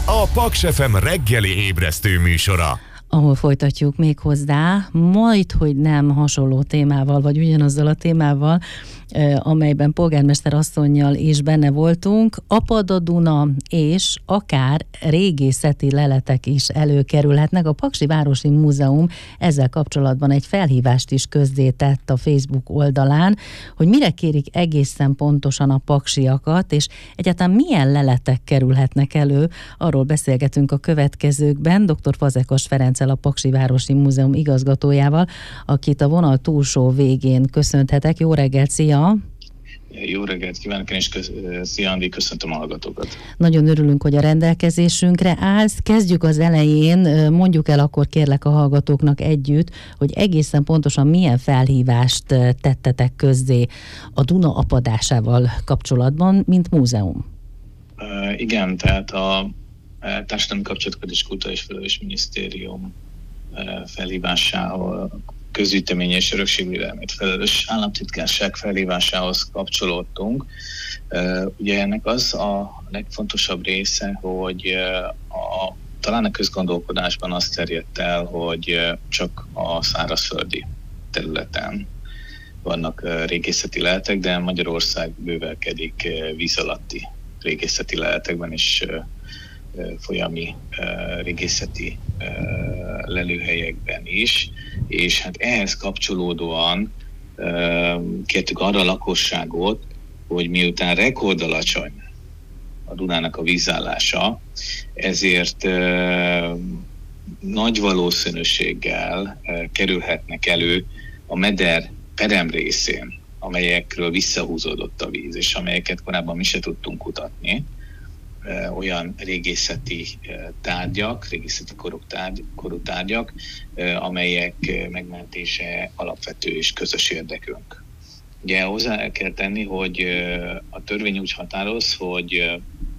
a Paks FM reggeli ébresztő műsora. Ahol folytatjuk még hozzá, majd, hogy nem hasonló témával, vagy ugyanazzal a témával, amelyben polgármester asszonnyal is benne voltunk, apad a Duna, és akár régészeti leletek is előkerülhetnek. A Paksi Városi Múzeum ezzel kapcsolatban egy felhívást is közzétett a Facebook oldalán, hogy mire kérik egészen pontosan a paksiakat, és egyáltalán milyen leletek kerülhetnek elő. Arról beszélgetünk a következőkben dr. Fazekas Ferenccel, a Paksi Városi Múzeum igazgatójával, akit a vonal túlsó végén köszönhetek. Jó reggelt, szia! Jó reggelt kívánok, és szia Andi, köszöntöm a hallgatókat. Nagyon örülünk, hogy a rendelkezésünkre állsz. Kezdjük az elején, mondjuk el akkor kérlek a hallgatóknak együtt, hogy egészen pontosan milyen felhívást tettetek közzé a Duna apadásával kapcsolatban, mint múzeum. Igen, tehát a Társadalmi Kapcsolatokat és Kulturális Felelős Minisztérium felhívásához, közgyűjtemény és örökségvédelmét felelős államtitkárság felhívásához kapcsolódtunk. Ugye ennek az a legfontosabb része, hogy talán a közgondolkodásban azt terjedt el, hogy csak a szárazföldi területen vannak régészeti leletek, de Magyarország bővelkedik víz alatti régészeti leletekben is, folyami régészeti lelőhelyekben is, és hát ehhez kapcsolódóan kértük arra a lakosságot, hogy miután rekordalacsony a Dunának a vízállása, ezért nagy valószínűséggel kerülhetnek elő a meder perem részén, amelyekről visszahúzódott a víz, és amelyeket korábban mi se tudtunk kutatni, olyan régészeti tárgyak, régészeti korú tárgyak, amelyek megmentése alapvető és közös érdekünk. Ugye hozzá kell tenni, hogy a törvény úgy határoz, hogy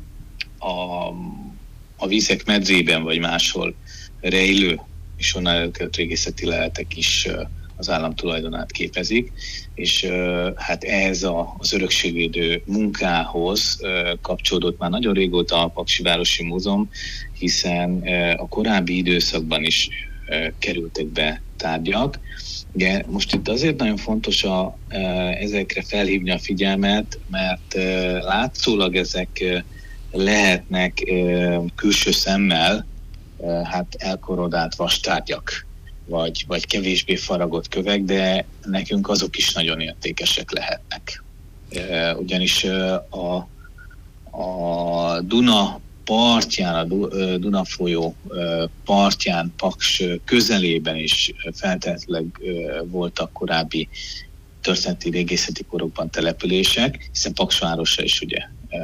a vízek medzében vagy máshol rejlő és onnan elkölt régészeti leletek is az állam tulajdonát képezik, és hát ehhez az örökségvédő munkához kapcsolódott már nagyon régóta a Paksi Városi Múzeum, hiszen a korábbi időszakban is kerültek be tárgyak. Ugye most itt azért nagyon fontos ezekre felhívni a figyelmet, mert látszólag ezek lehetnek külső szemmel hát elkorodált vastárgyak, vagy kevésbé faragott kövek, de nekünk azok is nagyon értékesek lehetnek. Ugyanis a Duna partján, a Duna folyó partján, Paks közelében is feltétlenül voltak korábbi történeti régészeti korokban települések, hiszen Paks városa is ugye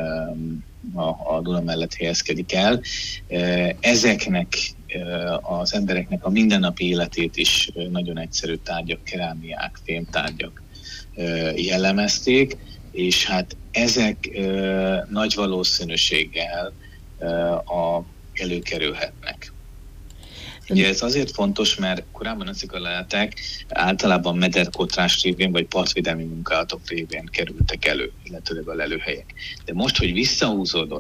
a Duna mellett helyezkedik el. Ezeknek az embereknek a mindennapi életét is nagyon egyszerű tárgyak, kerámiák, fémtárgyak jellemezték, és hát ezek nagy valószínűséggel előkerülhetnek. Ugye ez azért fontos, mert korábban ezek a leletek általában mederkotrás révén vagy partvédelmi munkálatok révén kerültek elő, illetőleg a lelőhelyek. De most, hogy visszahúzódott